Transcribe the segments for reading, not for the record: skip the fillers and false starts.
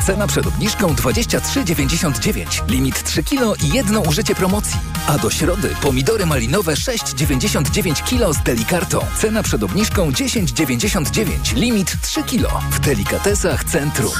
Cena przed obniżką 23,99. Limit 3 kg i jedno użycie promocji. A do środy pomidory malinowe 6,99 kg z Delikartą. Cena przed obniżką 10,99. Limit 3 kg. W Delikatesach Centrum.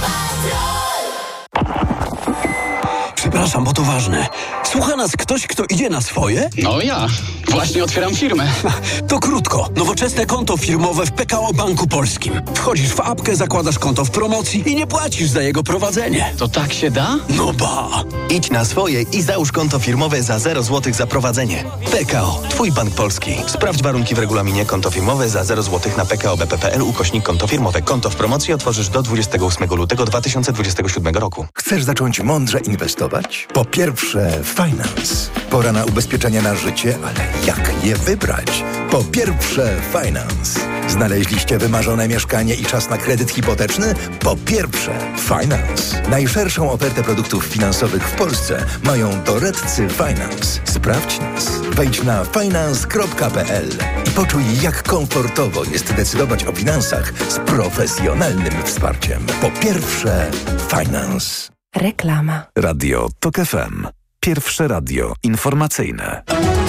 Przepraszam, bo to ważne. Słucha nas ktoś, kto idzie na swoje? No ja. Właśnie otwieram firmę. To krótko. Nowoczesne konto firmowe w PKO Banku Polskim. Wchodzisz w apkę, zakładasz konto w promocji i nie płacisz za jego prowadzenie. To tak się da? No ba! Idź na swoje i załóż konto firmowe za 0 zł za prowadzenie. PKO. Twój bank polski. Sprawdź warunki w regulaminie. Konto firmowe za 0 zł na pkobp.pl/konto firmowe. Konto w promocji otworzysz do 28 lutego 2027 roku. Chcesz zacząć mądrze inwestować? Po pierwsze, Finance. Pora na ubezpieczenia na życie, ale jak je wybrać? Po pierwsze, Finance. Znaleźliście wymarzone mieszkanie i czas na kredyt hipoteczny? Po pierwsze, Finance. Najszerszą ofertę produktów finansowych w Polsce mają doradcy Finance. Sprawdź nas. Wejdź na finance.pl i poczuj, jak komfortowo jest decydować o finansach z profesjonalnym wsparciem. Po pierwsze, Finance. Reklama. Radio TOK FM. Pierwsze radio informacyjne.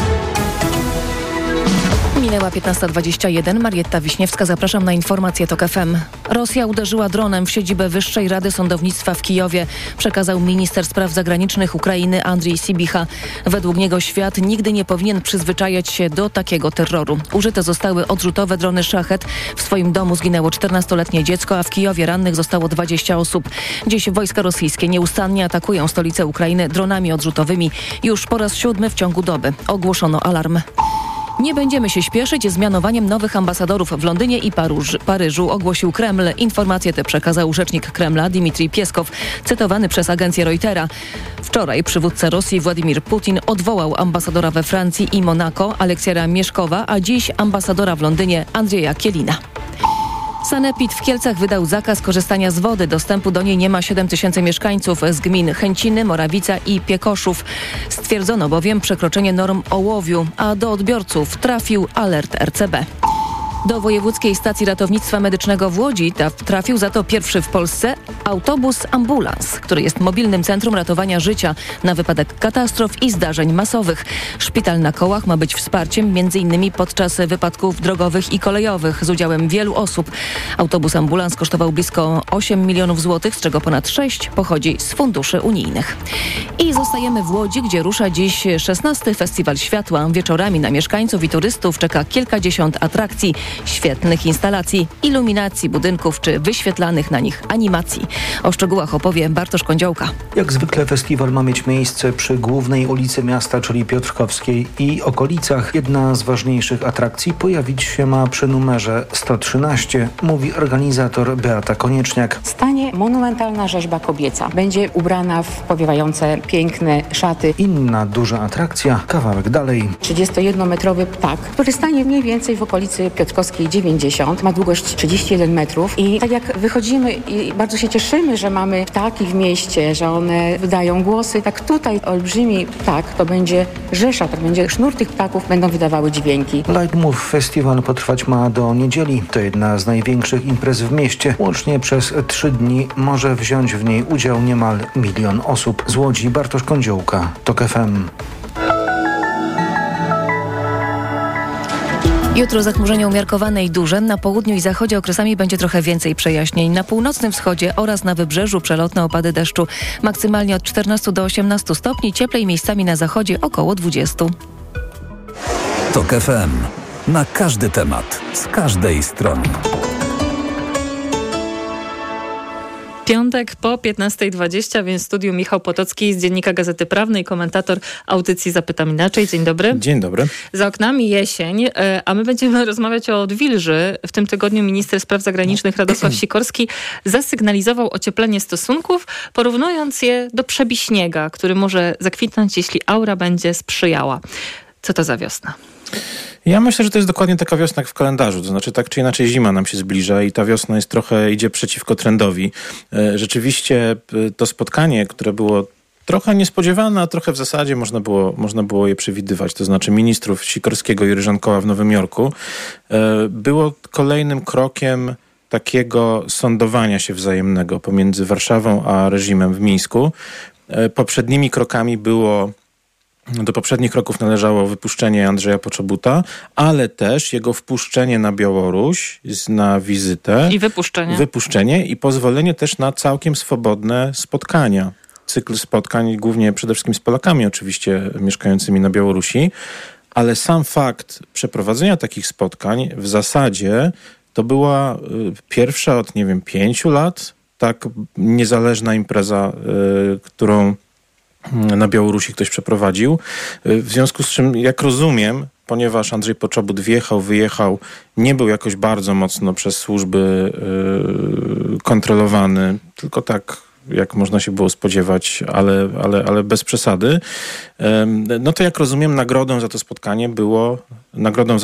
Minęła 15:21. Marietta Wiśniewska, zapraszam na informację TOK FM. Rosja uderzyła dronem w siedzibę Wyższej Rady Sądownictwa w Kijowie, przekazał minister spraw zagranicznych Ukrainy Andrii Sibicha. Według niego świat nigdy nie powinien przyzwyczajać się do takiego terroru. Użyte zostały odrzutowe drony Szachet. W swoim domu zginęło 14-letnie dziecko, a w Kijowie rannych zostało 20 osób. Dziś wojska rosyjskie nieustannie atakują stolicę Ukrainy dronami odrzutowymi. Już po raz 7 w ciągu doby ogłoszono alarm. Nie będziemy się śpieszyć z mianowaniem nowych ambasadorów w Londynie i Paryżu, ogłosił Kreml. Informacje te przekazał rzecznik Kremla Dmitrij Pieskow, cytowany przez agencję Reutera. Wczoraj przywódca Rosji Władimir Putin odwołał ambasadora we Francji i Monako Aleksjera Mieszkowa, a dziś ambasadora w Londynie Andrzeja Kielina. Sanepid w Kielcach wydał zakaz korzystania z wody. Dostępu do niej nie ma 7 000 mieszkańców z gmin Chęciny, Morawica i Piekoszów. Stwierdzono bowiem przekroczenie norm ołowiu, a do odbiorców trafił alert RCB. Do Wojewódzkiej Stacji Ratownictwa Medycznego w Łodzi trafił za to pierwszy w Polsce autobus-ambulans, który jest mobilnym centrum ratowania życia na wypadek katastrof i zdarzeń masowych. Szpital na kołach ma być wsparciem m.in. podczas wypadków drogowych i kolejowych z udziałem wielu osób. Autobus-ambulans kosztował blisko 8 milionów złotych, z czego ponad 6 pochodzi z funduszy unijnych. I zostajemy w Łodzi, gdzie rusza dziś 16. Festiwal Światła. Wieczorami na mieszkańców i turystów czeka kilkadziesiąt atrakcji, świetnych instalacji, iluminacji budynków czy wyświetlanych na nich animacji. O szczegółach opowie Bartosz Kądziołka. Jak zwykle festiwal ma mieć miejsce przy głównej ulicy miasta, czyli Piotrkowskiej i okolicach. Jedna z ważniejszych atrakcji pojawić się ma przy numerze 113, mówi organizator Beata Konieczniak. Stanie monumentalna rzeźba kobieca. Będzie ubrana w powiewające piękne szaty. Inna duża atrakcja, kawałek dalej. 31-metrowy ptak, który stanie mniej więcej w okolicy Piotrkowskiej 90, ma długość 31 metrów i tak jak wychodzimy i bardzo się cieszymy, że mamy ptaki w mieście, że one wydają głosy, tak tutaj olbrzymi ptak to będzie rzesza, tak będzie sznur tych ptaków, będą wydawały dźwięki. Light Move Festiwal potrwać ma do niedzieli. To jedna z największych imprez w mieście. Łącznie przez 3 dni może wziąć w niej udział niemal 1 milion osób. Z Łodzi Bartosz Kądziołka, TOK FM. Jutro zachmurzenie umiarkowane i duże. Na południu i zachodzie okresami będzie trochę więcej przejaśnień. Na północnym wschodzie oraz na wybrzeżu przelotne opady deszczu. Maksymalnie od 14 do 18 stopni, cieplej miejscami na zachodzie około 20. TOK FM. Na każdy temat, z każdej strony. Piątek po 15:20, więc w studiu Michał Potocki z Dziennika Gazety Prawnej, komentator audycji Zapytam Inaczej. Dzień dobry. Dzień dobry. Za oknami jesień, a my będziemy rozmawiać o odwilży. W tym tygodniu minister spraw zagranicznych Radosław Sikorski zasygnalizował ocieplenie stosunków, porównując je do przebiśniega, który może zakwitnąć, jeśli aura będzie sprzyjała. Co to za wiosna? Ja myślę, że to jest dokładnie taka wiosna jak w kalendarzu. To znaczy tak czy inaczej zima nam się zbliża i ta wiosna jest idzie przeciwko trendowi. Rzeczywiście to spotkanie, które było trochę niespodziewane, a trochę w zasadzie można było je przewidywać. To znaczy ministrów Sikorskiego i Ryżankoła w Nowym Jorku było kolejnym krokiem takiego sądowania się wzajemnego pomiędzy Warszawą a reżimem w Mińsku. Poprzednimi krokami do poprzednich kroków należało wypuszczenie Andrzeja Poczobuta, ale też jego wpuszczenie na Białoruś na wizytę. I wypuszczenie i pozwolenie też na całkiem swobodne spotkania. Cykl spotkań głównie przede wszystkim z Polakami oczywiście mieszkającymi na Białorusi, ale sam fakt przeprowadzenia takich spotkań w zasadzie to była pierwsza od 5 lat tak niezależna impreza, którą na Białorusi ktoś przeprowadził. W związku z czym, jak rozumiem, ponieważ Andrzej Poczobut wyjechał, nie był jakoś bardzo mocno przez służby kontrolowany, tylko tak, jak można się było spodziewać, ale bez przesady. No to jak rozumiem, nagrodą za to spotkanie nagrodą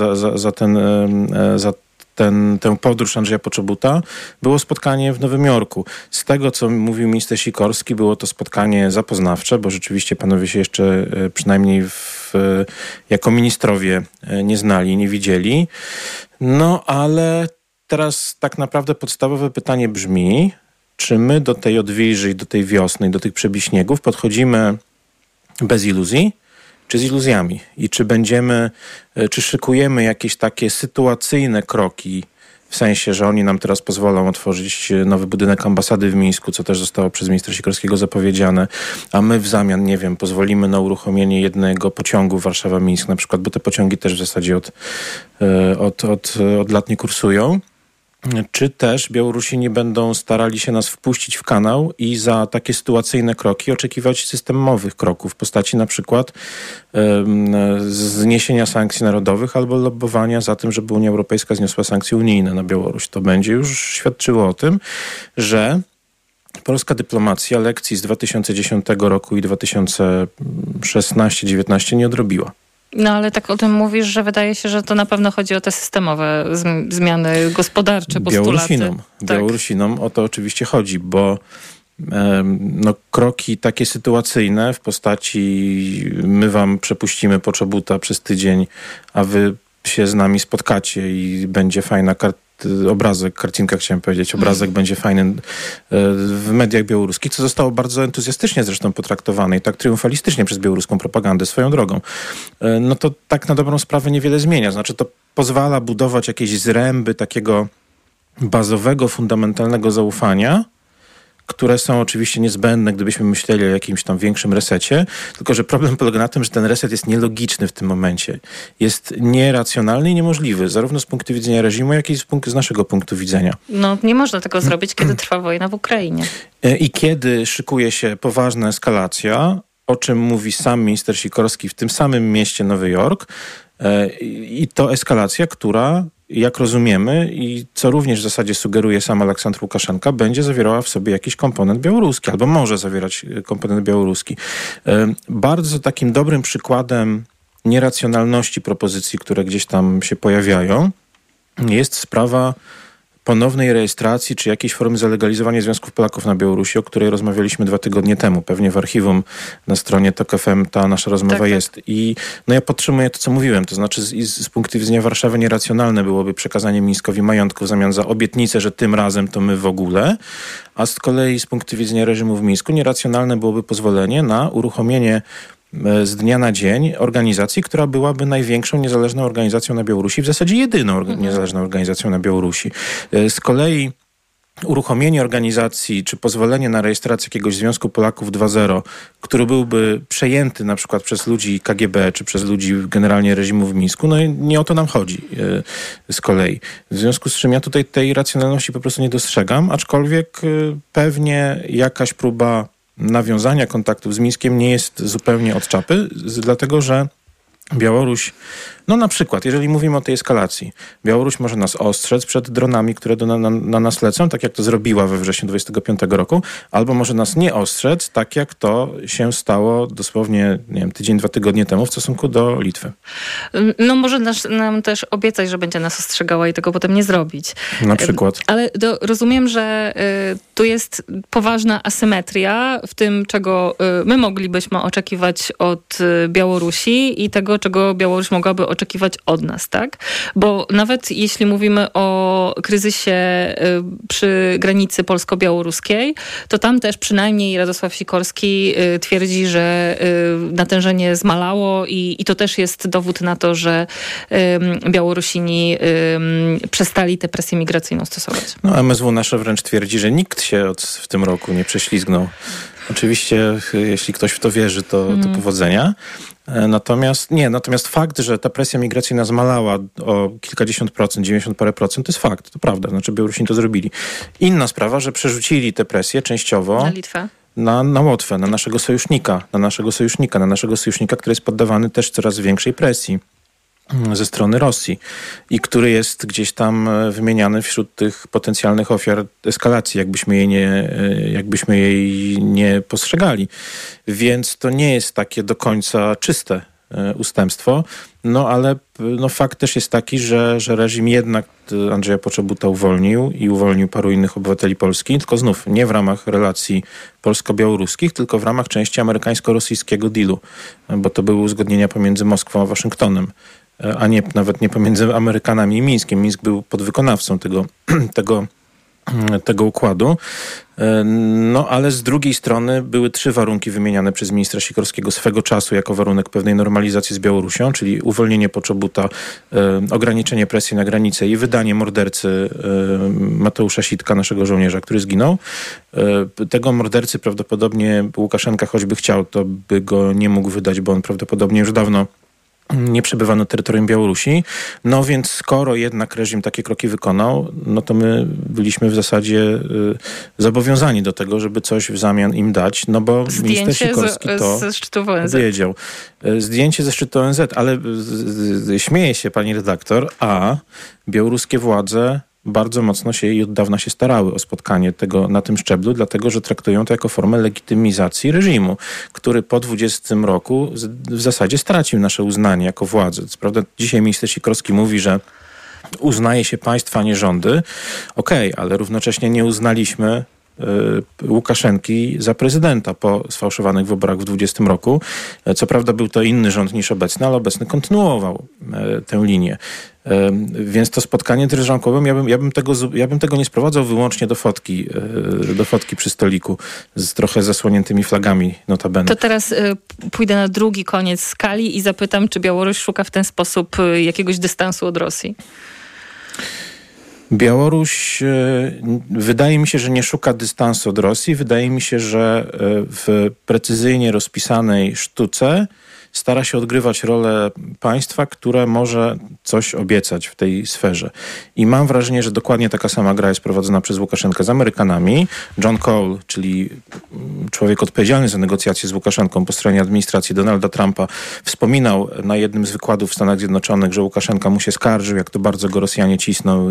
za tę podróż Andrzeja Poczobuta było spotkanie w Nowym Jorku. Z tego, co mówił minister Sikorski, było to spotkanie zapoznawcze, bo rzeczywiście panowie się jeszcze przynajmniej jako ministrowie nie znali, nie widzieli. No ale teraz tak naprawdę podstawowe pytanie brzmi, czy my do tej odwilży i do tej wiosny i do tych przebiśniegów podchodzimy bez iluzji, czy z iluzjami? I czy szykujemy jakieś takie sytuacyjne kroki, w sensie, że oni nam teraz pozwolą otworzyć nowy budynek ambasady w Mińsku, co też zostało przez ministra Sikorskiego zapowiedziane, a my w zamian, pozwolimy na uruchomienie jednego pociągu Warszawa-Mińsk na przykład, bo te pociągi też w zasadzie od lat nie kursują. Czy też Białorusini będą starali się nas wpuścić w kanał i za takie sytuacyjne kroki oczekiwać systemowych kroków w postaci na przykład zniesienia sankcji narodowych albo lobbowania za tym, żeby Unia Europejska zniosła sankcje unijne na Białoruś. To będzie już świadczyło o tym, że polska dyplomacja lekcji z 2010 roku i 2016-19 nie odrobiła. No ale tak o tym mówisz, że wydaje się, że to na pewno chodzi o te systemowe zmiany gospodarcze, postulaty. Białorusinom o to oczywiście chodzi, bo kroki takie sytuacyjne w postaci my wam przepuścimy Poczobuta przez tydzień, a wy się z nami spotkacie i będzie fajna karcinka chciałem powiedzieć, obrazek będzie fajny w mediach białoruskich, co zostało bardzo entuzjastycznie zresztą potraktowane i tak triumfalistycznie przez białoruską propagandę swoją drogą. No to tak na dobrą sprawę niewiele zmienia. Znaczy to pozwala budować jakieś zręby takiego bazowego, fundamentalnego zaufania, które są oczywiście niezbędne, gdybyśmy myśleli o jakimś tam większym resecie, tylko że problem polega na tym, że ten reset jest nielogiczny w tym momencie. Jest nieracjonalny i niemożliwy, zarówno z punktu widzenia reżimu, jak i z naszego punktu widzenia. No nie można tego zrobić, kiedy trwa wojna w Ukrainie. I kiedy szykuje się poważna eskalacja, o czym mówi sam minister Sikorski w tym samym mieście Nowy Jork, i to eskalacja, która, jak rozumiemy i co również w zasadzie sugeruje sam Aleksandr Łukaszenka, będzie zawierała w sobie jakiś komponent białoruski, albo może zawierać komponent białoruski. Bardzo takim dobrym przykładem nieracjonalności propozycji, które gdzieś tam się pojawiają, jest sprawa ponownej rejestracji, czy jakiejś formy zalegalizowania związków Polaków na Białorusi, o której rozmawialiśmy 2 tygodnie temu. Pewnie w archiwum na stronie TOK FM ta nasza rozmowa jest. I ja podtrzymuję to, co mówiłem. To znaczy z punktu widzenia Warszawy nieracjonalne byłoby przekazanie Mińskowi majątku w zamian za obietnicę, że tym razem to my w ogóle. A z kolei z punktu widzenia reżimu w Mińsku nieracjonalne byłoby pozwolenie na uruchomienie z dnia na dzień organizacji, która byłaby największą niezależną organizacją na Białorusi, w zasadzie jedyną niezależną organizacją na Białorusi. Z kolei uruchomienie organizacji, czy pozwolenie na rejestrację jakiegoś Związku Polaków 2.0, który byłby przejęty na przykład przez ludzi KGB, czy przez ludzi generalnie reżimu w Mińsku, no nie o to nam chodzi z kolei. W związku z czym ja tutaj tej racjonalności po prostu nie dostrzegam, aczkolwiek pewnie jakaś próba nawiązania kontaktów z Mińskiem nie jest zupełnie od czapy, dlatego że Białoruś, no na przykład, jeżeli mówimy o tej eskalacji, Białoruś może nas ostrzec przed dronami, które na nas lecą, tak jak to zrobiła we wrześniu 2025 roku, albo może nas nie ostrzec, tak jak to się stało dosłownie, tydzień, 2 tygodnie temu w stosunku do Litwy. No może nam też obiecać, że będzie nas ostrzegała i tego potem nie zrobić. Na przykład. Ale rozumiem, że tu jest poważna asymetria w tym, czego my moglibyśmy oczekiwać od Białorusi i tego, czego Białoruś mogłaby oczekiwać od nas, tak? Bo nawet jeśli mówimy o kryzysie przy granicy polsko-białoruskiej, to tam też przynajmniej Radosław Sikorski twierdzi, że natężenie zmalało i to też jest dowód na to, że Białorusini przestali tę presję migracyjną stosować. No MSW nasze wręcz twierdzi, że nikt się w tym roku nie prześlizgnął. Oczywiście, jeśli ktoś w to wierzy, to powodzenia. Natomiast fakt, że ta presja migracyjna zmalała o kilkadziesiąt procent, 90 parę procent, to jest fakt, to prawda. Znaczy Białorusini to zrobili. Inna sprawa, że przerzucili tę presję częściowo na Litwę. Na Łotwę, na naszego sojusznika, który jest poddawany też coraz większej presji ze strony Rosji i który jest gdzieś tam wymieniany wśród tych potencjalnych ofiar eskalacji, jakbyśmy jej nie postrzegali. Więc to nie jest takie do końca czyste ustępstwo, ale fakt też jest taki, że reżim jednak Andrzeja Poczobuta uwolnił paru innych obywateli Polski, tylko znów nie w ramach relacji polsko-białoruskich, tylko w ramach części amerykańsko-rosyjskiego dealu, bo to były uzgodnienia pomiędzy Moskwą a Waszyngtonem, a nawet nie pomiędzy Amerykanami i Mińskiem. Mińsk był podwykonawcą tego układu. Ale z drugiej strony były 3 warunki wymieniane przez ministra Sikorskiego swego czasu jako warunek pewnej normalizacji z Białorusią, czyli uwolnienie Poczobuta, ograniczenie presji na granicę i wydanie mordercy Mateusza Sitka, naszego żołnierza, który zginął. Tego mordercy prawdopodobnie Łukaszenka choćby chciał, to by go nie mógł wydać, bo on prawdopodobnie już dawno nie przebywa na terytorium Białorusi. Więc skoro jednak reżim takie kroki wykonał, to my byliśmy w zasadzie zobowiązani do tego, żeby coś w zamian im dać, bo minister Sikorski to ze szczytu ONZ wiedział. Zdjęcie ze szczytu ONZ, ale śmieje się pani redaktor, a białoruskie władze bardzo mocno się i od dawna się starały o spotkanie na tym szczeblu, dlatego że traktują to jako formę legitymizacji reżimu, który po 20 roku w zasadzie stracił nasze uznanie jako władzy. Co prawda dzisiaj minister Sikorski mówi, że uznaje się państwa, a nie rządy. Okej, ale równocześnie nie uznaliśmy Łukaszenki za prezydenta po sfałszowanych wyborach w 2020 roku. Co prawda był to inny rząd niż obecny, ale obecny kontynuował tę linię. Więc to spotkanie drżankowe, ja bym tego nie sprowadzał wyłącznie do fotki przy stoliku z trochę zasłoniętymi flagami notabene. To teraz pójdę na drugi koniec skali i zapytam, czy Białoruś szuka w ten sposób jakiegoś dystansu od Rosji? Białoruś wydaje mi się, że nie szuka dystansu od Rosji. Wydaje mi się, że w precyzyjnie rozpisanej sztuce stara się odgrywać rolę państwa, które może coś obiecać w tej sferze. I mam wrażenie, że dokładnie taka sama gra jest prowadzona przez Łukaszenkę z Amerykanami. John Cole, czyli człowiek odpowiedzialny za negocjacje z Łukaszenką po stronie administracji Donalda Trumpa, wspominał na jednym z wykładów w Stanach Zjednoczonych, że Łukaszenka mu się skarżył, jak to bardzo go Rosjanie cisną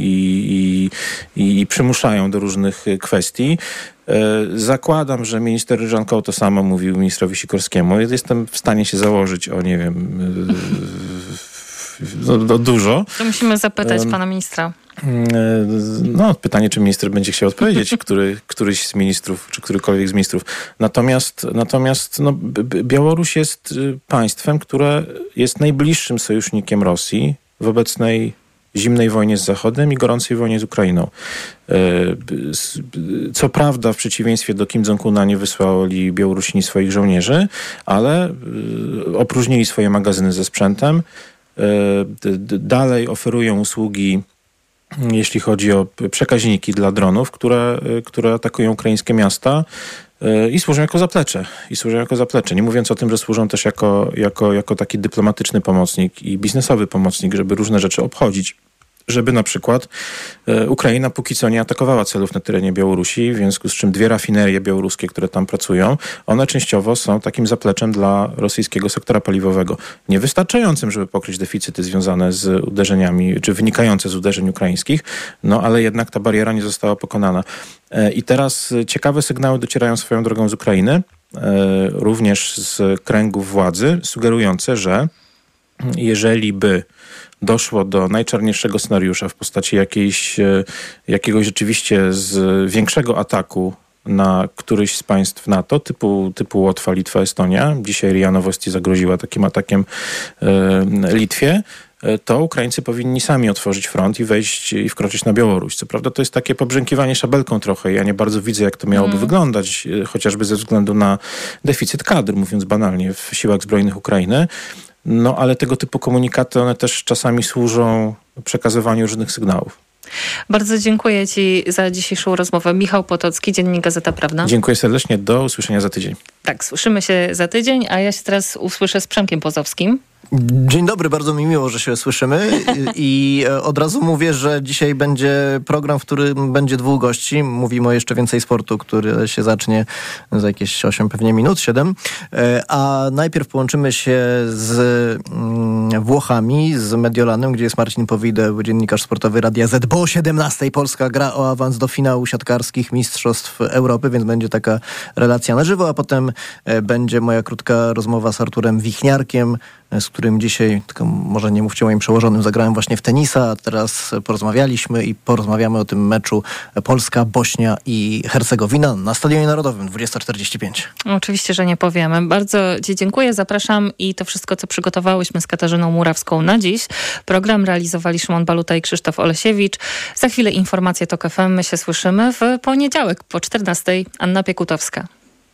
i przymuszają do różnych kwestii. Zakładam, że minister Ryżankoł to samo mówił ministrowi Sikorskiemu. Jestem w stanie się założyć o, nie wiem, dużo. To musimy zapytać pana ministra. Pytanie, czy minister będzie chciał odpowiedzieć, któryś z ministrów, czy którykolwiek z ministrów. Natomiast Białoruś jest państwem, które jest najbliższym sojusznikiem Rosji w obecnej zimnej wojnie z Zachodem i gorącej wojnie z Ukrainą. Co prawda, w przeciwieństwie do Kim Jong-una nie wysłali Białorusini swoich żołnierzy, ale opróżnili swoje magazyny ze sprzętem. Dalej oferują usługi, jeśli chodzi o przekaźniki dla dronów, które atakują ukraińskie miasta i służą jako zaplecze. Nie mówiąc o tym, że służą też jako taki dyplomatyczny pomocnik i biznesowy pomocnik, żeby różne rzeczy obchodzić. Żeby na przykład Ukraina póki co nie atakowała celów na terenie Białorusi, w związku z czym 2 rafinerie białoruskie, które tam pracują, one częściowo są takim zapleczem dla rosyjskiego sektora paliwowego. Niewystarczającym, żeby pokryć deficyty związane z uderzeniami, czy wynikające z uderzeń ukraińskich, ale jednak ta bariera nie została pokonana. I teraz ciekawe sygnały docierają swoją drogą z Ukrainy, również z kręgów władzy, sugerujące, że jeżeli by doszło do najczarniejszego scenariusza w postaci jakiegoś rzeczywiście większego ataku na któryś z państw NATO, typu Łotwa, Litwa, Estonia. Dzisiaj RIA Nowosti zagroziła takim atakiem Litwie. To Ukraińcy powinni sami otworzyć front i wejść i wkroczyć na Białoruś. Co prawda to jest takie pobrzękiwanie szabelką trochę. Ja nie bardzo widzę, jak to miałoby wyglądać, chociażby ze względu na deficyt kadr, mówiąc banalnie, w siłach zbrojnych Ukrainy. No ale tego typu komunikaty, one też czasami służą przekazywaniu różnych sygnałów. Bardzo dziękuję Ci za dzisiejszą rozmowę. Michał Potocki, Dziennik Gazeta Prawna. Dziękuję serdecznie. Do usłyszenia za tydzień. Tak, słyszymy się za tydzień, a ja się teraz usłyszę z Przemkiem Pozowskim. Dzień dobry, bardzo mi miło, że się słyszymy i od razu mówię, że dzisiaj będzie program, w którym będzie 2 gości. Mówimy o Jeszcze Więcej Sportu, który się zacznie za jakieś 8 pewnie minut, 7. A najpierw połączymy się z Włochami, z Mediolanem, gdzie jest Marcin Powide, dziennikarz sportowy Radia Z, bo o 17:00 Polska gra o awans do finału siatkarskich Mistrzostw Europy, więc będzie taka relacja na żywo, a potem będzie moja krótka rozmowa z Arturem Wichniarkiem, z którym dzisiaj, tylko może nie mówcie moim przełożonym, zagrałem właśnie w tenisa, a teraz porozmawialiśmy i porozmawiamy o tym meczu Polska, Bośnia i Hercegowina na Stadionie Narodowym 20:45. Oczywiście, że nie powiemy. Bardzo Ci dziękuję, zapraszam i to wszystko, co przygotowałyśmy z Katarzyną Murawską na dziś. Program realizowali Szymon Baluta i Krzysztof Olesiewicz. Za chwilę informacje TOK FM. My się słyszymy w poniedziałek po 14:00. Anna Piekutowska.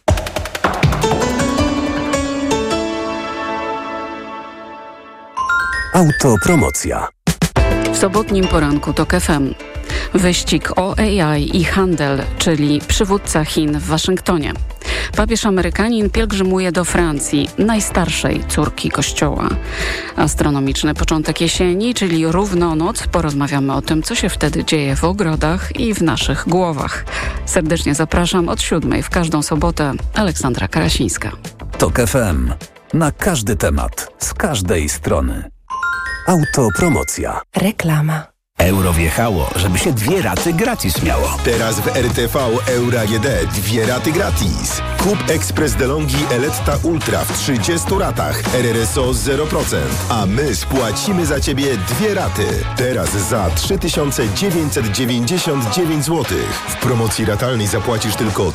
Autopromocja. W sobotnim poranku TOK FM. Wyścig o AI i handel, czyli przywódca Chin w Waszyngtonie. Papież Amerykanin pielgrzymuje do Francji, najstarszej córki Kościoła. Astronomiczny początek jesieni, czyli równonoc. Porozmawiamy o tym, co się wtedy dzieje w ogrodach i w naszych głowach. Serdecznie zapraszam od 7:00 w każdą sobotę. Aleksandra Karasińska. TOK FM. Na każdy temat, z każdej strony. Autopromocja. Reklama. Euro wjechało, żeby się 2 raty gratis miało. Teraz w RTV Euro AGD 2 raty gratis. Kup Express DeLonghi Eletta Ultra w 30 ratach. RRSO 0%. A my spłacimy za Ciebie 2 raty. Teraz za 3999 zł. W promocji ratalnej zapłacisz tylko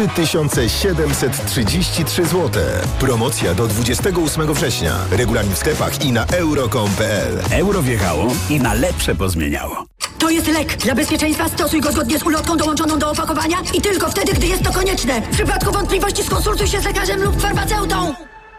3733 zł. Promocja do 28 września. Regulamin w sklepach i na euro.com.pl. Euro wjechało i na lepsze pozmieniało. To jest lek. Dla bezpieczeństwa stosuj go zgodnie z ulotką dołączoną do opakowania i tylko wtedy, gdy jest to konieczne. W przypadku wątpliwości skonsultuj się z lekarzem lub farmaceutą.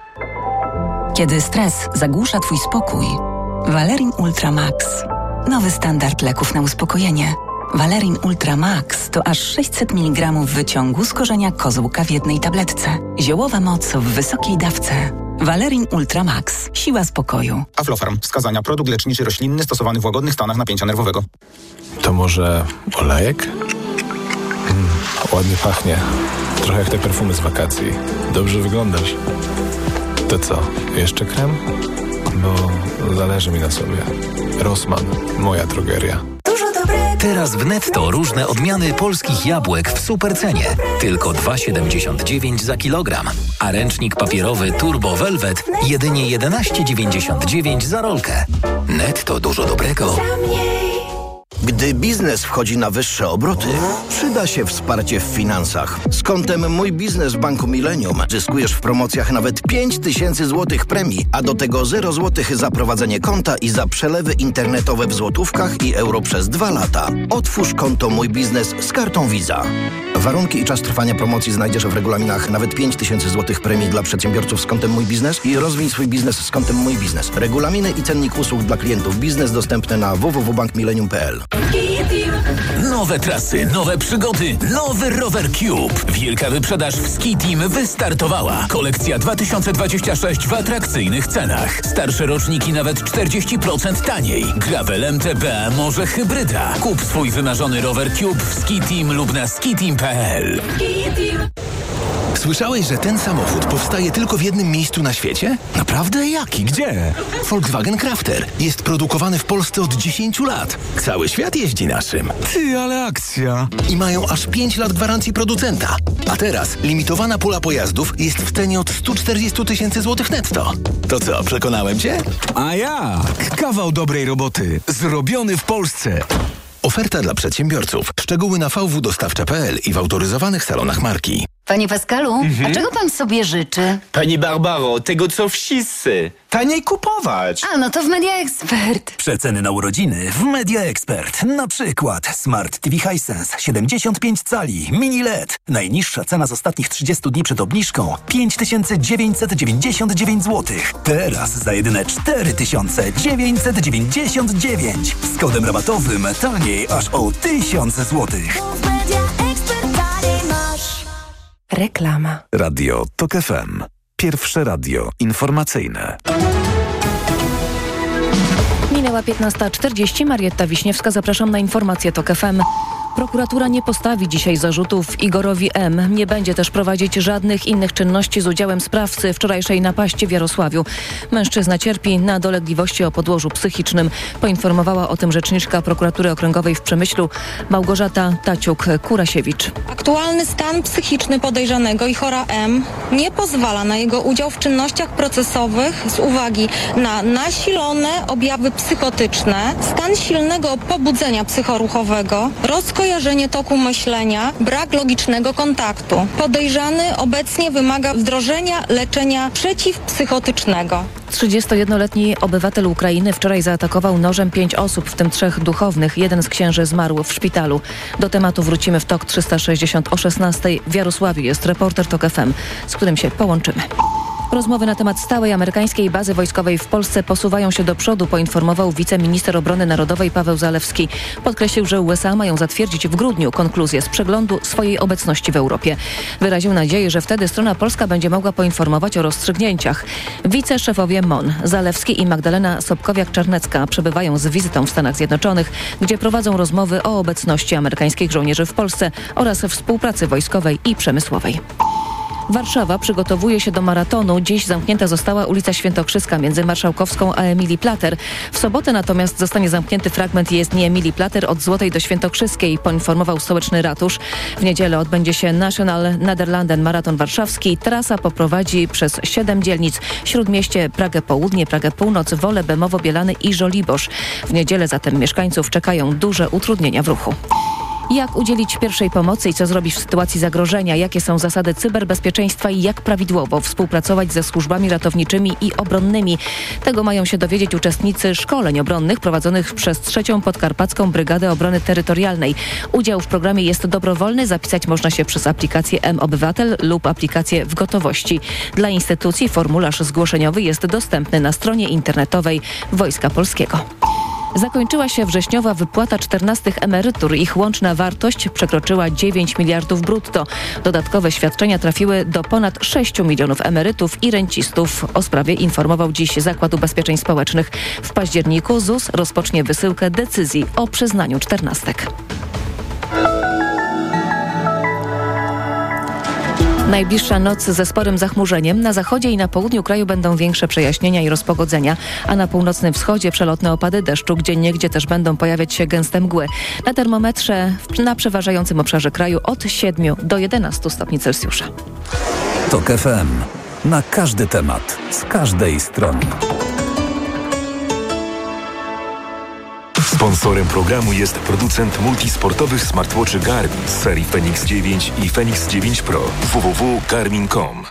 Kiedy stres zagłusza Twój spokój, Valerin Ultra Max. Nowy standard leków na uspokojenie. Valerin Ultra Max to aż 600 mg wyciągu z korzenia kozłka w jednej tabletce. Ziołowa moc w wysokiej dawce. Valerin Ultra Max. Siła spokoju. Aflofarm. Wskazania. Produkt leczniczy roślinny stosowany w łagodnych stanach napięcia nerwowego. To może olejek? Ładnie pachnie. Trochę jak te perfumy z wakacji. Dobrze wyglądasz. To co? Jeszcze krem? Bo zależy mi na sobie. Rossmann. Moja drogeria. Teraz w Netto różne odmiany polskich jabłek w supercenie. Tylko 2,79 za kilogram. A ręcznik papierowy Turbo Velvet jedynie 11,99 za rolkę. Netto, dużo dobrego. Gdy biznes wchodzi na wyższe obroty, przyda się wsparcie w finansach. Z kontem Mój Biznes w Banku Millennium zyskujesz w promocjach nawet 5000 zł premii, a do tego 0 zł za prowadzenie konta i za przelewy internetowe w złotówkach i euro przez 2 lata. Otwórz konto Mój Biznes z kartą Visa. Warunki i czas trwania promocji znajdziesz w regulaminach. Nawet 5000 zł premii dla przedsiębiorców z kontem Mój Biznes i rozwij swój biznes z kontem Mój Biznes. Regulaminy i cennik usług dla klientów biznes dostępne na www.bankmillennium.pl. Nowe trasy, nowe przygody, nowy Rower Cube. Wielka wyprzedaż w Ski Team wystartowała. Kolekcja 2026 w atrakcyjnych cenach. Starsze roczniki nawet 40% taniej. Gravel MTB, może hybryda. Kup swój wymarzony Rower Cube w Ski Team lub na skiteam.pl. Słyszałeś, że ten samochód powstaje tylko w jednym miejscu na świecie? Naprawdę? Jaki? Gdzie? Volkswagen Crafter. Jest produkowany w Polsce od 10 lat. Cały świat jeździ naszym. Ty, ale akcja. I mają aż 5 lat gwarancji producenta. A teraz limitowana pula pojazdów jest w cenie od 140 000 złotych netto. To co, przekonałem cię? A jak? Kawał dobrej roboty. Zrobiony w Polsce. Oferta dla przedsiębiorców. Szczegóły na vwdostawcza.pl i w autoryzowanych salonach marki. Panie Pascalu, a czego pan sobie życzy? Pani Barbaro, tego co wszyscy. Taniej kupować. A, no to w Media Expert. Przeceny na urodziny w Media Expert. Na przykład Smart TV Hisense 75 cali, mini LED. Najniższa cena z ostatnich 30 dni przed obniżką 5999 zł. Teraz za jedyne 4999. Z kodem rabatowym taniej aż o 1000 zł. Reklama. Radio TOK FM. Pierwsze radio informacyjne. Minęła 15:40. Marietta Wiśniewska. Zapraszam na informację TOK FM. Prokuratura nie postawi dzisiaj zarzutów Igorowi M. Nie będzie też prowadzić żadnych innych czynności z udziałem sprawcy wczorajszej napaści w Jarosławiu. Mężczyzna cierpi na dolegliwości o podłożu psychicznym. Poinformowała o tym rzeczniczka Prokuratury Okręgowej w Przemyślu Małgorzata Taciuk-Kurasiewicz. Aktualny stan psychiczny podejrzanego Igora M. nie pozwala na jego udział w czynnościach procesowych z uwagi na nasilone objawy psychotyczne, stan silnego pobudzenia psychoruchowego, rozkojarzenie toku myślenia, brak logicznego kontaktu. Podejrzany obecnie wymaga wdrożenia leczenia przeciwpsychotycznego. 31-letni obywatel Ukrainy wczoraj zaatakował nożem 5 osób, w tym 3 duchownych. Jeden z księży zmarł w szpitalu. Do tematu wrócimy w TOK 360 o 16:00. W Jarosławiu jest reporter TOK FM, z którym się połączymy. Rozmowy na temat stałej amerykańskiej bazy wojskowej w Polsce posuwają się do przodu, poinformował wiceminister obrony narodowej Paweł Zalewski. Podkreślił, że USA mają zatwierdzić w grudniu konkluzję z przeglądu swojej obecności w Europie. Wyraził nadzieję, że wtedy strona polska będzie mogła poinformować o rozstrzygnięciach. Wiceszefowie MON Zalewski i Magdalena Sobkowiak-Czarnecka przebywają z wizytą w Stanach Zjednoczonych, gdzie prowadzą rozmowy o obecności amerykańskich żołnierzy w Polsce oraz współpracy wojskowej i przemysłowej. Warszawa przygotowuje się do maratonu. Dziś zamknięta została ulica Świętokrzyska między Marszałkowską a Emilii Plater. W sobotę natomiast zostanie zamknięty fragment jezdni Emilii Plater od Złotej do Świętokrzyskiej, poinformował stołeczny ratusz. W niedzielę odbędzie się National Nederlanden Maraton Warszawski. Trasa poprowadzi przez 7 dzielnic: Śródmieście, Pragę Południe, Pragę Północ, Wolę, Bemowo, Bielany i Żoliborz. W niedzielę zatem mieszkańców czekają duże utrudnienia w ruchu. Jak udzielić pierwszej pomocy i co zrobić w sytuacji zagrożenia? Jakie są zasady cyberbezpieczeństwa i jak prawidłowo współpracować ze służbami ratowniczymi i obronnymi? Tego mają się dowiedzieć uczestnicy szkoleń obronnych prowadzonych przez 3. Podkarpacką Brygadę Obrony Terytorialnej. Udział w programie jest dobrowolny. Zapisać można się przez aplikację M-Obywatel lub aplikację W Gotowości. Dla instytucji formularz zgłoszeniowy jest dostępny na stronie internetowej Wojska Polskiego. Zakończyła się wrześniowa wypłata 14 emerytur. Ich łączna wartość przekroczyła 9 miliardów brutto. Dodatkowe świadczenia trafiły do ponad 6 milionów emerytów i rencistów. O sprawie informował dziś Zakład Ubezpieczeń Społecznych. W październiku ZUS rozpocznie wysyłkę decyzji o przyznaniu 14. Najbliższa noc ze sporym zachmurzeniem. Na zachodzie i na południu kraju będą większe przejaśnienia i rozpogodzenia, a na północnym wschodzie przelotne opady deszczu, gdzieniegdzie też będą pojawiać się gęste mgły. Na termometrze na przeważającym obszarze kraju od 7 do 11 stopni Celsjusza. TOK FM. Na każdy temat, z każdej strony. Sponsorem programu jest producent multisportowych smartwatchy Garmin z serii Fenix 9 i Fenix 9 Pro. www.garmin.com.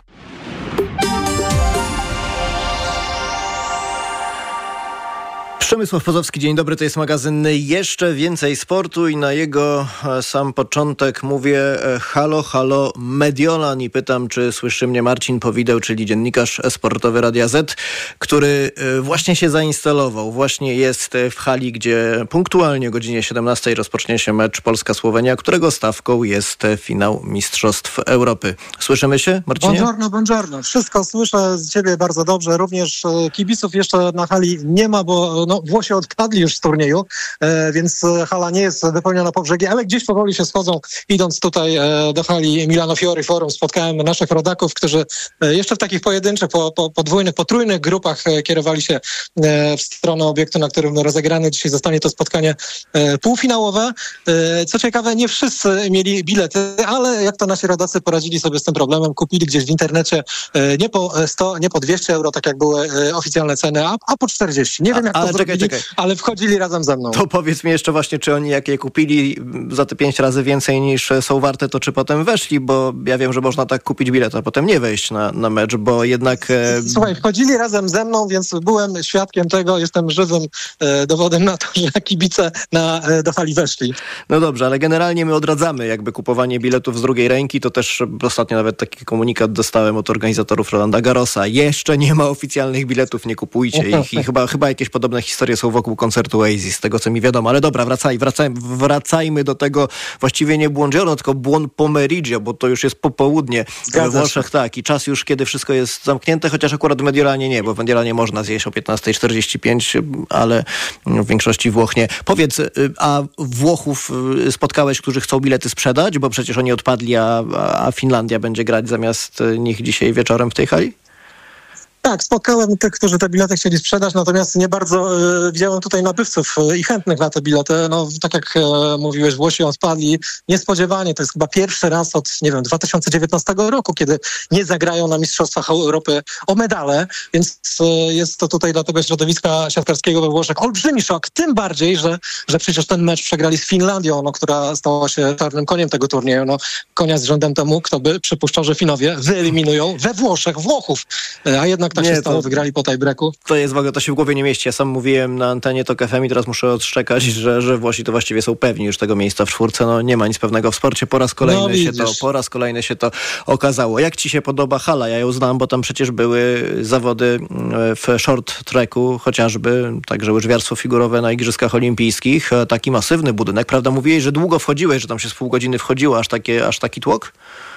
Przemysław Pozowski, dzień dobry, to jest magazyn Jeszcze Więcej Sportu i na jego sam początek mówię halo, halo Mediolan i pytam, czy słyszy mnie Marcin Powideł, czyli dziennikarz sportowy Radia Z, który właśnie się zainstalował, właśnie jest w hali, gdzie punktualnie o godzinie 17 rozpocznie się mecz Polska-Słowenia, którego stawką jest finał Mistrzostw Europy. Słyszymy się, Marcinie? Buongiorno. Wszystko słyszę z ciebie bardzo dobrze. Również kibiców jeszcze na hali nie ma, bo Włosi odpadli już z turnieju, więc hala nie jest wypełniona po brzegi, ale gdzieś powoli się schodzą. Idąc tutaj do hali Milano Fiori Forum, spotkałem naszych rodaków, którzy jeszcze w takich pojedynczych, podwójnych, potrójnych grupach kierowali się w stronę obiektu, na którym rozegrane dzisiaj zostanie to spotkanie półfinałowe. Co ciekawe, nie wszyscy mieli bilety, ale jak to nasi rodacy poradzili sobie z tym problemem, kupili gdzieś w internecie nie po 100, nie po 200 euro, tak jak były oficjalne ceny, a po 40. Nie wiem, jak to zrobili. ale wchodzili razem ze mną. To powiedz mi jeszcze właśnie, czy oni jak je kupili za te 5 razy więcej niż są warte, to czy potem weszli, bo ja wiem, że można tak kupić bilet, a potem nie wejść na mecz, bo jednak... Słuchaj, wchodzili razem ze mną, więc byłem świadkiem tego, jestem żywym dowodem na to, że kibice do hali weszli. No dobrze, ale generalnie my odradzamy jakby kupowanie biletów z drugiej ręki, to też ostatnio nawet taki komunikat dostałem od organizatorów Rolanda Garrosa. Jeszcze nie ma oficjalnych biletów, nie kupujcie ich i chyba jakieś podobne historie są wokół koncertu Oasis, z tego co mi wiadomo, ale dobra, wracajmy do tego, właściwie nie Buongiorno, tylko Buon Pomeriggio, bo to już jest popołudnie we Włoszech, tak, i czas już, kiedy wszystko jest zamknięte, chociaż akurat w Mediolanie nie, bo w Mediolanie można zjeść o 15:45, ale w większości Włoch nie. Powiedz, a Włochów spotkałeś, którzy chcą bilety sprzedać, bo przecież oni odpadli, a Finlandia będzie grać zamiast nich dzisiaj wieczorem w tej hali? Tak, spotkałem tych, którzy te bilety chcieli sprzedać, natomiast nie bardzo widziałem tutaj nabywców i chętnych na te bilety. No, tak jak mówiłeś, Włosi odpadli niespodziewanie. To jest chyba pierwszy raz od, 2019 roku, kiedy nie zagrają na Mistrzostwach Europy o medale, więc jest to tutaj dla tego środowiska siatkarskiego we Włoszech olbrzymi szok. Tym bardziej, że przecież ten mecz przegrali z Finlandią, która stała się czarnym koniem tego turnieju. Konia z rzędem temu, kto by przypuszczał, że Finowie wyeliminują we Włoszech Włochów, a jednak tak się stało, wygrali po tie-breaku. To jest w ogóle, to się w głowie nie mieści. Ja sam mówiłem na antenie TOK FM i teraz muszę odszczekać, że Włosi to właściwie są pewni już tego miejsca w czwórce. No nie ma nic pewnego w sporcie. Po raz kolejny się to okazało. Jak ci się podoba hala? Ja ją znam, bo tam przecież były zawody w short tracku, chociażby, także łyżwiarstwo figurowe na Igrzyskach Olimpijskich. Taki masywny budynek. Prawda, mówiłeś, że długo wchodziłeś, że tam się z pół godziny wchodziło, aż taki tłok?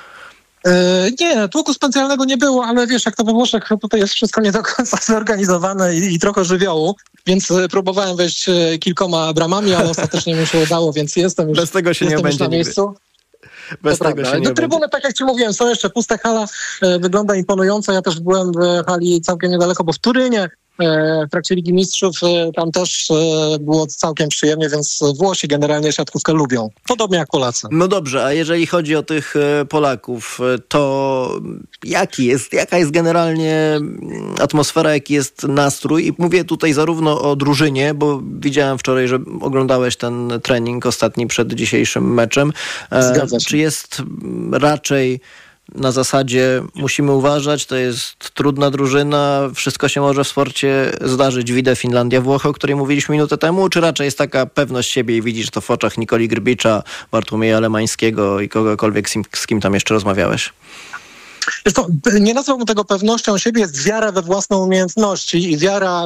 Nie, tłuku specjalnego nie było, ale wiesz, jak to we Włoszech, tutaj jest wszystko nie do końca zorganizowane i trochę żywiołu, więc próbowałem wejść kilkoma bramami, ale ostatecznie mi się udało, więc jestem już, bez tego się nie będzie na miejscu. Bez tego się nie do trybuny, tak jak ci mówiłem, są jeszcze puste, hala wygląda imponująco. Ja też byłem w hali całkiem niedaleko, bo w Turynie w trakcie Ligi Mistrzów tam też było całkiem przyjemnie, więc Włosi generalnie siatkówkę lubią. Podobnie jak Polacy. No dobrze, a jeżeli chodzi o tych Polaków, to jaka jest generalnie atmosfera, jaki jest nastrój? I mówię tutaj zarówno o drużynie, bo widziałem wczoraj, że oglądałeś ten trening ostatni przed dzisiejszym meczem. Zgadza się. Czy jest raczej na zasadzie musimy uważać, to jest trudna drużyna, wszystko się może w sporcie zdarzyć, widzę Finlandia, Włochy, o której mówiliśmy minutę temu, czy raczej jest taka pewność siebie i widzisz to w oczach Nikoli Grbicza, Bartłomieja Lemańskiego i kogokolwiek, z kim tam jeszcze rozmawiałeś? Zresztą nie nazwałbym tego pewnością siebie, jest wiara we własne umiejętności i wiara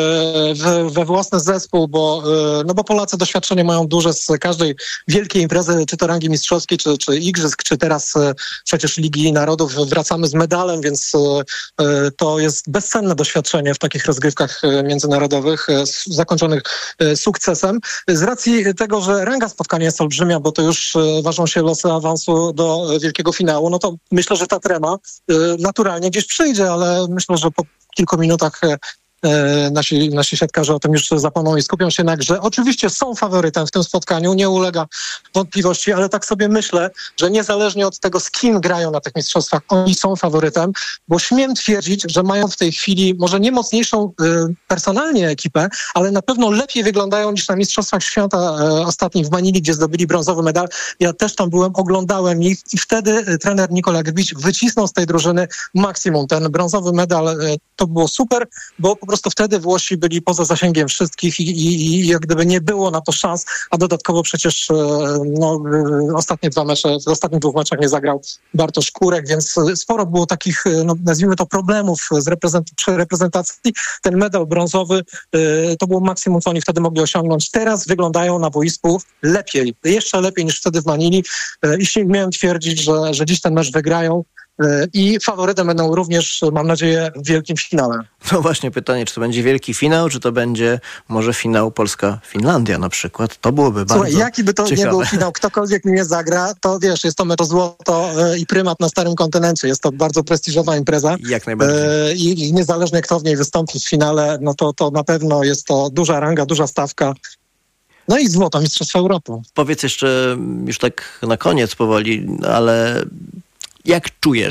we własny zespół, bo Polacy doświadczenie mają duże z każdej wielkiej imprezy, czy to rangi mistrzowskiej, czy igrzysk, czy teraz przecież Ligi Narodów wracamy z medalem, więc to jest bezcenne doświadczenie w takich rozgrywkach międzynarodowych zakończonych sukcesem. Z racji tego, że ranga spotkania jest olbrzymia, bo to już ważą się losy awansu do wielkiego finału, no to myślę, że ta trema naturalnie gdzieś przyjdzie, ale myślę, że po kilku minutach nasi siatkarze o tym już zapomną i skupią się na grze. Oczywiście są faworytem w tym spotkaniu, nie ulega wątpliwości, ale tak sobie myślę, że niezależnie od tego, z kim grają na tych mistrzostwach, oni są faworytem, bo śmiem twierdzić, że mają w tej chwili może nie mocniejszą personalnie ekipę, ale na pewno lepiej wyglądają niż na Mistrzostwach Świata ostatnich w Manili, gdzie zdobyli brązowy medal. Ja też tam byłem, oglądałem ich i wtedy trener Nikola Grbić wycisnął z tej drużyny maksimum. Ten brązowy medal to było super, bo po prostu wtedy Włosi byli poza zasięgiem wszystkich i jak gdyby nie było na to szans, a dodatkowo przecież ostatnie 2 mecze, w ostatnich 2 meczach nie zagrał Bartosz Kurek, więc sporo było takich, nazwijmy to, problemów przy reprezentacji. Ten medal brązowy to było maksimum, co oni wtedy mogli osiągnąć. Teraz wyglądają na boisku lepiej, jeszcze lepiej niż wtedy w Manili i śmiem twierdzić, że dziś ten mecz wygrają. I faworytem będą również, mam nadzieję, w wielkim finale. No właśnie pytanie, czy to będzie wielki finał, czy to będzie może finał Polska-Finlandia na przykład? To byłoby bardzo ciekawe. Jaki by to nie był finał, ktokolwiek nie zagra, to wiesz, jest to mecz o złoto i prymat na starym kontynencie. Jest to bardzo prestiżowa impreza. Jak najbardziej. I niezależnie kto w niej wystąpi w finale, no to na pewno jest to duża ranga, duża stawka. No i złoto, Mistrzostwa Europy. Powiedz jeszcze, już tak na koniec powoli, ale jak czujesz,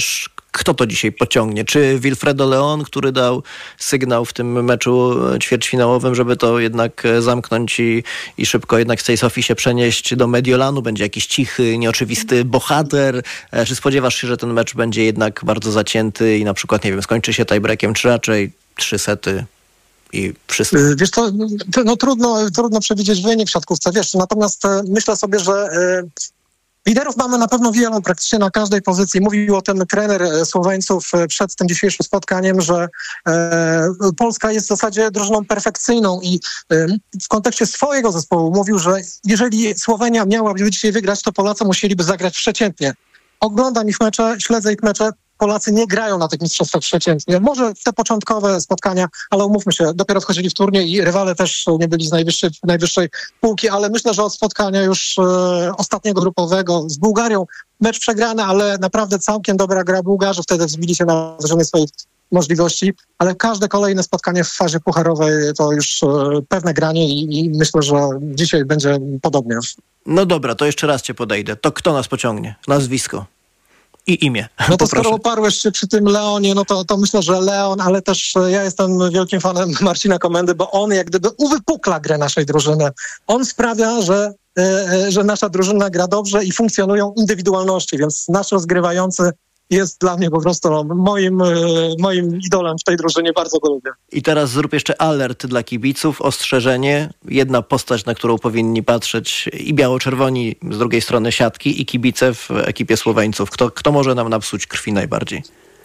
Kto to dzisiaj pociągnie? Czy Wilfredo Leon, który dał sygnał w tym meczu ćwierćfinałowym, żeby to jednak zamknąć i szybko jednak z tej Sofii się przenieść do Mediolanu? Będzie jakiś cichy, nieoczywisty bohater? Czy spodziewasz się, że ten mecz będzie jednak bardzo zacięty i na przykład, nie wiem, skończy się tiebreakiem, czy raczej 3 sety i wszystko? Wiesz co, no trudno przewidzieć wynik w siatkówce, wiesz, natomiast myślę sobie, że liderów mamy na pewno wielu, praktycznie na każdej pozycji. Mówił o tym trener Słoweńców przed tym dzisiejszym spotkaniem, że Polska jest w zasadzie drużyną perfekcyjną i w kontekście swojego zespołu mówił, że jeżeli Słowenia miałaby dzisiaj wygrać, to Polacy musieliby zagrać przeciętnie. Oglądam ich mecze, śledzę ich mecze. Polacy nie grają na tych mistrzostwach przeciętnie. Może te początkowe spotkania, ale umówmy się, dopiero wchodzili w turniej i rywale też nie byli z najwyższej półki, ale myślę, że od spotkania już ostatniego grupowego z Bułgarią mecz przegrany, ale naprawdę całkiem dobra gra. Bułgarzy wtedy wzbili się na wyżyny swoich możliwości, ale każde kolejne spotkanie w fazie pucharowej to już pewne granie i myślę, że dzisiaj będzie podobnie. No dobra, to jeszcze raz cię podejdę. To kto nas pociągnie? Nazwisko i imię. No to skoro oparłeś się przy tym Leonie, no to myślę, że Leon, ale też ja jestem wielkim fanem Marcina Komendy, bo on jak gdyby uwypukla grę naszej drużyny. On sprawia, że nasza drużyna gra dobrze i funkcjonują indywidualności, więc nasz rozgrywający jest dla mnie po prostu moim idolem w tej drużynie, bardzo go lubię. I teraz zrób jeszcze alert dla kibiców, ostrzeżenie, jedna postać, na którą powinni patrzeć i biało-czerwoni z drugiej strony siatki i kibice w ekipie Słoweńców. Kto może nam napsuć krwi najbardziej?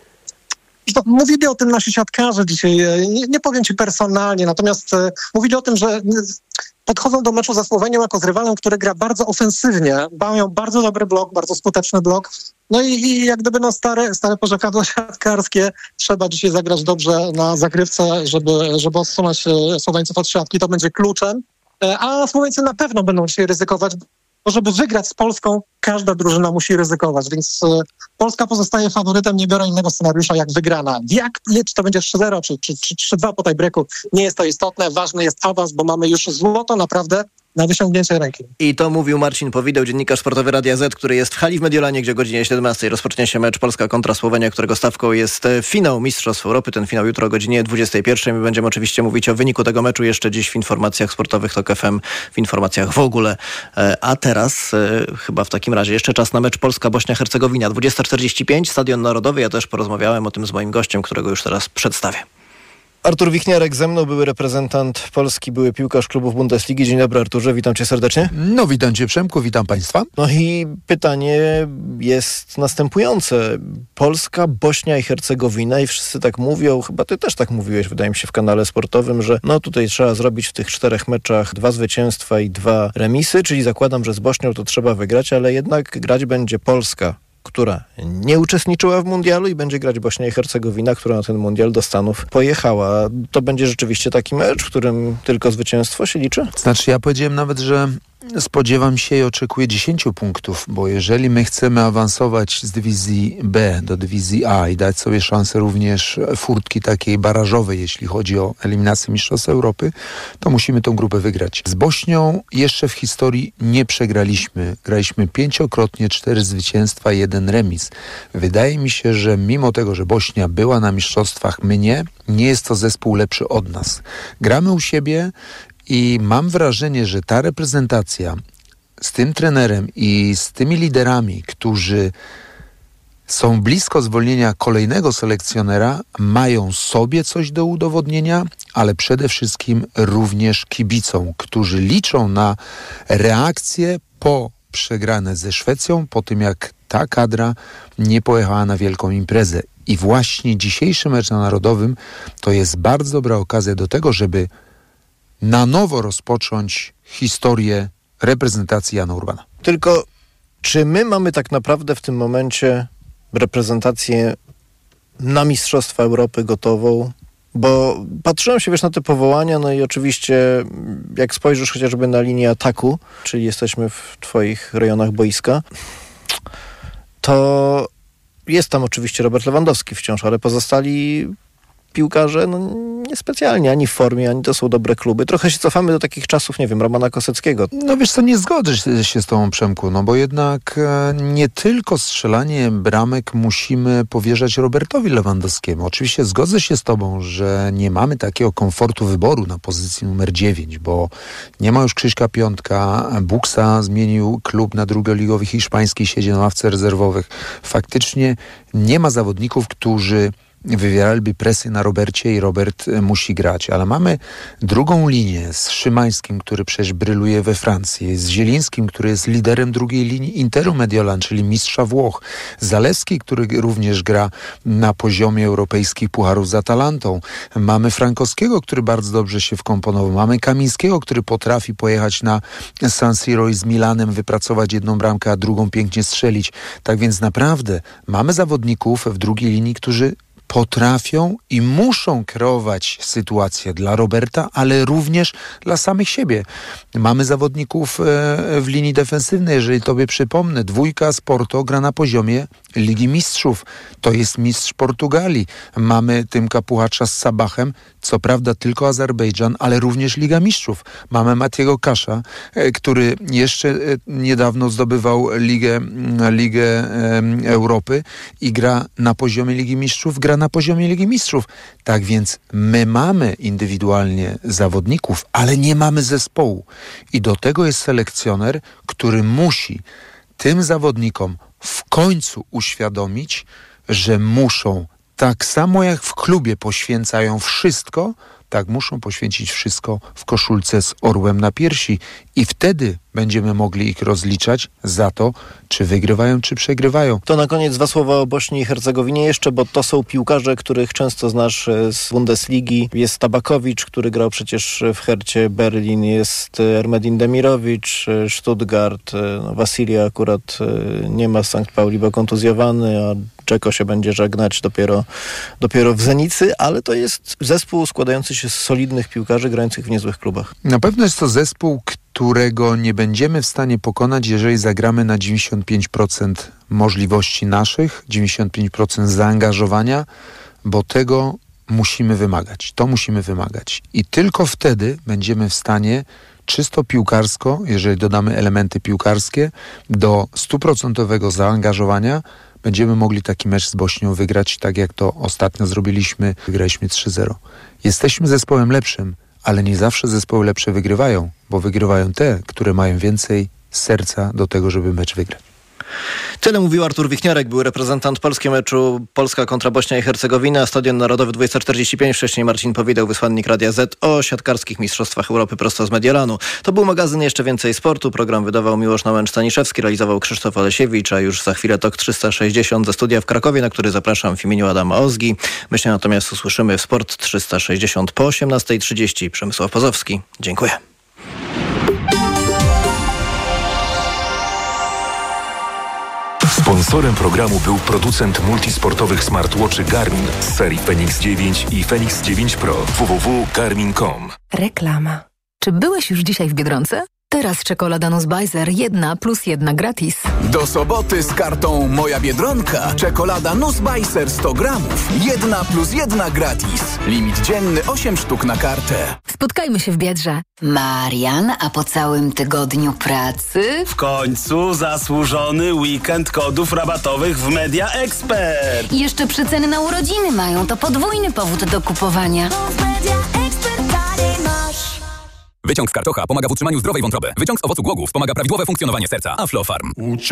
Mówili o tym nasi siatkarze dzisiaj, nie powiem ci personalnie, natomiast mówili o tym, że podchodzą do meczu ze Słowenią jako z rywalem, który gra bardzo ofensywnie, mają bardzo dobry blok, bardzo skuteczny blok. No i jak gdyby stare porzekadło siatkarskie, trzeba dzisiaj zagrać dobrze na zagrywce, żeby odsunąć Słoweńców od siatki, to będzie kluczem. A Słoweńcy na pewno będą dzisiaj ryzykować, bo żeby wygrać z Polską, każda drużyna musi ryzykować, więc Polska pozostaje faworytem, nie biorę innego scenariusza jak wygrana. Czy to będzie 3-0, czy 3-2 po tiebreaku, nie jest to istotne, ważny jest awans, bo mamy już złoto naprawdę na wyciągnięcie ręki. I to mówił Marcin Powideł, dziennikarz sportowy Radia Z, który jest w hali w Mediolanie, gdzie o godzinie 17 rozpocznie się mecz Polska kontra Słowenia, którego stawką jest finał Mistrzostw Europy. Ten finał jutro o godzinie 21. My będziemy oczywiście mówić o wyniku tego meczu jeszcze dziś w informacjach sportowych TOK FM, w informacjach w ogóle. A teraz chyba w takim razie jeszcze czas na mecz Polska-Bośnia-Hercegowina. 20:45, Stadion Narodowy. Ja też porozmawiałem o tym z moim gościem, którego już teraz przedstawię. Artur Wichniarek ze mną, były reprezentant Polski, były piłkarz klubów Bundesligi. Dzień dobry, Arturze, witam cię serdecznie. No witam cię, Przemku, witam państwa. No i pytanie jest następujące. Polska, Bośnia i Hercegowina i wszyscy tak mówią, chyba ty też tak mówiłeś, wydaje mi się, w kanale sportowym, że no tutaj trzeba zrobić w tych 4 meczach 2 zwycięstwa i 2 remisy, czyli zakładam, że z Bośnią to trzeba wygrać, ale jednak grać będzie Polska, która nie uczestniczyła w mundialu, i będzie grać Bośnia i Hercegowina, która na ten mundial do Stanów pojechała. To będzie rzeczywiście taki mecz, w którym tylko zwycięstwo się liczy? Znaczy ja powiedziałem nawet, że spodziewam się i oczekuję 10 punktów, bo jeżeli my chcemy awansować z dywizji B do dywizji A i dać sobie szansę również furtki takiej barażowej, jeśli chodzi o eliminację Mistrzostw Europy, to musimy tą grupę wygrać. Z Bośnią jeszcze w historii nie przegraliśmy. Graliśmy 5-krotnie, 4 zwycięstwa, 1 remis. Wydaje mi się, że mimo tego, że Bośnia była na mistrzostwach, my nie jest to zespół lepszy od nas. Gramy u siebie i mam wrażenie, że ta reprezentacja z tym trenerem i z tymi liderami, którzy są blisko zwolnienia kolejnego selekcjonera, mają sobie coś do udowodnienia, ale przede wszystkim również kibicom, którzy liczą na reakcję po przegrane ze Szwecją, po tym jak ta kadra nie pojechała na wielką imprezę. I właśnie dzisiejszy mecz na Narodowym to jest bardzo dobra okazja do tego, żeby na nowo rozpocząć historię reprezentacji Jana Urbana. Tylko czy my mamy tak naprawdę w tym momencie reprezentację na Mistrzostwa Europy gotową? Bo patrzyłem się, na te powołania, no i oczywiście jak spojrzysz chociażby na linię ataku, czyli jesteśmy w twoich rejonach boiska, to jest tam oczywiście Robert Lewandowski wciąż, ale pozostali piłkarze niespecjalnie ani w formie, ani to są dobre kluby. Trochę się cofamy do takich czasów, nie wiem, Romana Koseckiego. No wiesz co, nie zgodzę się z tobą, Przemku, no bo jednak nie tylko strzelanie bramek musimy powierzać Robertowi Lewandowskiemu. Oczywiście zgodzę się z tobą, że nie mamy takiego komfortu wyboru na pozycji numer 9, bo nie ma już Krzyśka Piątka, Buksa zmienił klub na drugoligowy hiszpański, siedzi na ławce rezerwowych. Faktycznie nie ma zawodników, którzy wywieraliby presję na Robercie i Robert musi grać, ale mamy drugą linię z Szymańskim, który przecież bryluje we Francji, z Zielińskim, który jest liderem drugiej linii Interu Mediolan, czyli mistrza Włoch, Zalewski, który również gra na poziomie europejskich pucharów z Atalantą, mamy Frankowskiego, który bardzo dobrze się wkomponował, mamy Kamińskiego, który potrafi pojechać na San Siro i z Milanem wypracować jedną bramkę, a drugą pięknie strzelić. Tak więc naprawdę mamy zawodników w drugiej linii, którzy potrafią i muszą kreować sytuację dla Roberta, ale również dla samych siebie. Mamy zawodników w linii defensywnej, jeżeli tobie przypomnę, dwójka z Porto gra na poziomie Ligi Mistrzów. To jest mistrz Portugalii. Mamy Tymka Puchacza z Sabachem, co prawda tylko Azerbejdżan, ale również Liga Mistrzów. Mamy Matiego Kasza, który jeszcze niedawno zdobywał Ligę Europy i gra na poziomie Ligi Mistrzów, gra na poziomie Ligi Mistrzów. Tak więc my mamy indywidualnie zawodników, ale nie mamy zespołu. I do tego jest selekcjoner, który musi tym zawodnikom w końcu uświadomić, że muszą, tak samo jak w klubie poświęcają wszystko, tak muszą poświęcić wszystko w koszulce z orłem na piersi i wtedy będziemy mogli ich rozliczać za to, czy wygrywają, czy przegrywają. To na koniec 2 słowa o Bośni i Hercegowinie jeszcze, bo to są piłkarze, których często znasz z Bundesligi. Jest Tabakowicz, który grał przecież w Hercie Berlin, jest Ermedin Demirowicz, Stuttgart, Wasilia akurat nie ma z Sankt Pauli, bo kontuzjowany, a Dzeko się będzie żegnać dopiero w Zenicy, ale to jest zespół składający się z solidnych piłkarzy grających w niezłych klubach. Na pewno jest to zespół, którego nie będziemy w stanie pokonać, jeżeli zagramy na 95% możliwości naszych, 95% zaangażowania, bo tego musimy wymagać. To musimy wymagać. I tylko wtedy będziemy w stanie czysto piłkarsko, jeżeli dodamy elementy piłkarskie, do 100% zaangażowania, będziemy mogli taki mecz z Bośnią wygrać, tak jak to ostatnio zrobiliśmy. Wygraliśmy 3-0. Jesteśmy zespołem lepszym, ale nie zawsze zespoły lepsze wygrywają, bo wygrywają te, które mają więcej serca do tego, żeby mecz wygrać. Tyle mówił Artur Wichniarek, był reprezentant Polski meczu Polska kontra Bośnia i Hercegowina, Stadion Narodowy 2045, wcześniej Marcin Powidał, wysłannik Radia Z o siatkarskich mistrzostwach Europy prosto z Mediolanu. To był magazyn Jeszcze Więcej Sportu, program wydawał Miłosz Nałęcz-Staniszewski, realizował Krzysztof Olesiewicz, a już za chwilę TOK 360 ze studia w Krakowie, na który zapraszam w imieniu Adama Ozgi. My się natomiast usłyszymy w Sport 360 po 18:30. Przemysław Pozowski. Dziękuję. Sponsorem programu był producent multisportowych smartwatchy Garmin z serii Fenix 9 i Fenix 9 Pro. www.garmin.com. Reklama. Czy byłeś już dzisiaj w Biedronce? Teraz czekolada Nussbeiser 1+1 gratis. Do soboty z kartą Moja Biedronka. Czekolada Nussbeiser 100 gramów. 1+1 gratis. Limit dzienny 8 sztuk na kartę. Spotkajmy się w Biedrze. Marian, a po całym tygodniu pracy? W końcu zasłużony weekend kodów rabatowych w Media Expert. I jeszcze przeceny na urodziny mają. To podwójny powód do kupowania. Wyciąg z karczocha pomaga w utrzymaniu zdrowej wątroby. Wyciąg z owocu głogów pomaga prawidłowe funkcjonowanie serca. Aflofarm.